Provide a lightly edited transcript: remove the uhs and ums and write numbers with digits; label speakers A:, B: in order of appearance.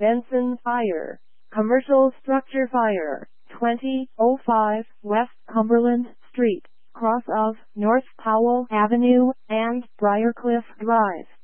A: Benson Fire, Commercial Structure Fire, 2005 West Cumberland Street, cross of North Powell Avenue and Briarcliff Drive.